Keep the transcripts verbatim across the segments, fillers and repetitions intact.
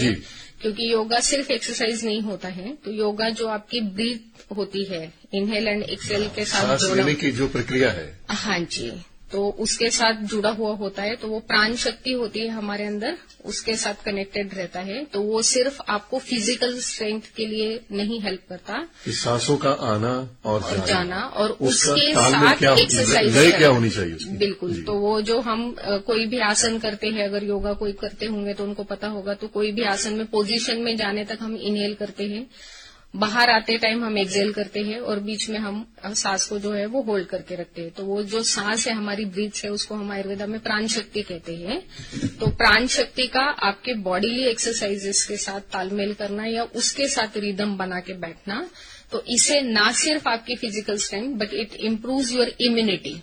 जी। क्योंकि योगा सिर्फ एक्सरसाइज नहीं होता है, तो योगा जो आपकी ब्रीथ होती है, इनहेल एंड एक्सेल के साथ सांस लेने की जो प्रक्रिया है, हाँ जी, तो उसके साथ जुड़ा हुआ होता है। तो वो प्राण शक्ति होती है हमारे अंदर, उसके साथ कनेक्टेड रहता है। तो वो सिर्फ आपको फिजिकल स्ट्रेंथ के लिए नहीं हेल्प करता, सांसों का आना और, और जाना, जाना और उसके साथ क्या एक्सरसाइज लय क्या होनी चाहिए उसकी? बिल्कुल। तो वो जो हम कोई भी आसन करते हैं, अगर योगा कोई करते होंगे तो उनको पता होगा, तो कोई भी आसन में पोजीशन में जाने तक हम इनहेल करते हैं, बाहर आते टाइम हम एक्सेल करते हैं, और बीच में हम सांस को जो है वो होल्ड करके रखते हैं। तो वो जो सांस है हमारी ब्रीथ है, उसको हम आयुर्वेदा में प्राण शक्ति कहते हैं। तो प्राण शक्ति का आपके बॉडीली एक्सरसाइजेस के साथ तालमेल करना या उसके साथ रिदम बना के बैठना, तो इसे ना सिर्फ आपकी physical strength but it improves your immunity.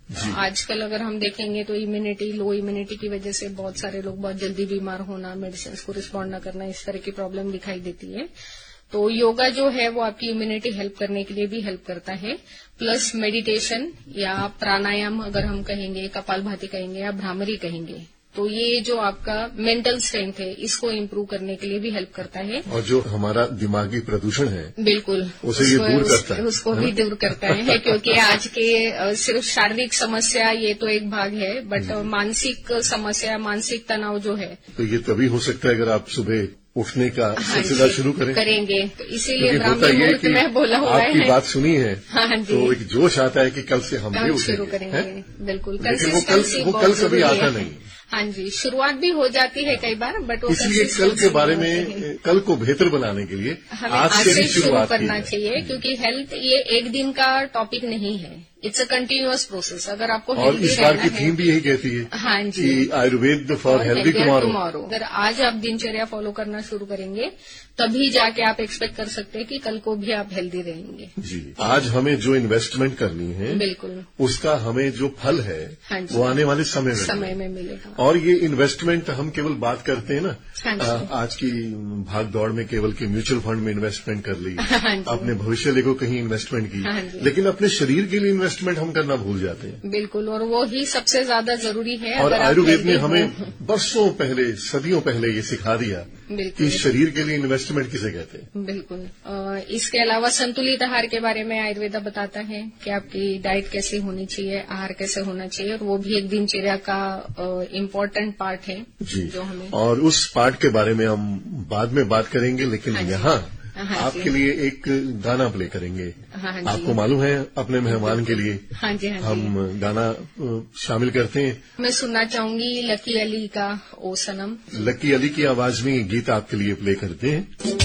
आजकल अगर हम देखेंगे तो इम्यूनिटी, लो इम्यूनिटी की वजह से बहुत सारे लोग बहुत जल्दी बीमार होना, मेडिसिन को रिस्पॉन्ड न करना, इस तरह की प्रॉब्लम दिखाई देती है। तो योगा जो है वो आपकी इम्यूनिटी हेल्प करने के लिए भी हेल्प करता है, प्लस मेडिटेशन या प्राणायाम अगर हम कहेंगे, कपालभाति कहेंगे या भ्रामरी कहेंगे, तो ये जो आपका मेंटल स्ट्रेंथ है इसको इम्प्रूव करने के लिए भी हेल्प करता है। और जो हमारा दिमागी प्रदूषण है, बिल्कुल, उसे ये दूर करता है, उसको भी दूर करता है। क्योंकि आज के सिर्फ शारीरिक समस्या ये तो एक भाग है, बट मानसिक समस्या, मानसिक तनाव जो है, तो ये तभी हो सकता है अगर आप सुबह उठने का सिलसिला शुरू करें करेंगे। तो इसीलिए ब्राह्मी मुहूर्त में बोला हुआ है, आपकी बात सुनी है, हाँ जी, तो एक जोश आता है कि कल से हम भी शुरू करेंगे। बिल्कुल, लेकिन वो कल वो कल कभी आता नहीं। हाँ जी, शुरुआत भी हो जाती है कई बार, बट इसलिए कल के बारे में, कल को बेहतर बनाने के लिए आज से ही शुरुआत करना चाहिए, क्योंकि हेल्थ ये एक दिन का टॉपिक नहीं है, इट्स अ कंटिन्यूअस प्रोसेस। अगर आपको और इस बार की थीम भी यही कहती है, हाँ जी, कि आयुर्वेद फॉर हेल्दी टुमारो। अगर आज आप दिनचर्या फॉलो करना शुरू करेंगे तभी जाके आप एक्सपेक्ट कर सकते हैं कि कल को भी आप हेल्दी रहेंगे। जी, आज हमें जो इन्वेस्टमेंट करनी है, बिल्कुल, उसका हमें जो फल है, हाँ वो आने वाले समय में समय में मिलेगा। और ये इन्वेस्टमेंट हम केवल बात करते हैं ना, हाँ आज की भाग दौड़ में केवल कि म्यूचुअल फंड में इन्वेस्टमेंट कर ली, हाँ अपने भविष्य लेको कहीं इन्वेस्टमेंट की, हाँ लेकिन अपने शरीर के लिए इन्वेस्टमेंट हम करना भूल जाते हैं। बिल्कुल, और वो ही सबसे ज्यादा जरूरी है। और आयुर्वेद ने हमें बरसों पहले, सदियों पहले ये सिखा दिया कि शरीर के लिए इन्वेस्टमेंट किसे कहते हैं। बिल्कुल। इसके अलावा संतुलित आहार के बारे में आयुर्वेदा बताता है कि आपकी डाइट कैसी होनी चाहिए, आहार कैसे होना चाहिए, और वो भी एक दिनचर्या का इम्पोर्टेंट पार्ट है जी, जो हमें, और उस पार्ट के बारे में हम बाद में बात करेंगे। लेकिन हाँ यहाँ हाँ आपके लिए एक गाना प्ले करेंगे। हाँ आपको मालूम है, अपने मेहमान के लिए हाँ जी, हाँ हम गाना शामिल करते हैं। मैं सुनना चाहूंगी लकी अली का ओ सनम। लकी अली की आवाज में गीत आपके लिए प्ले करते हैं।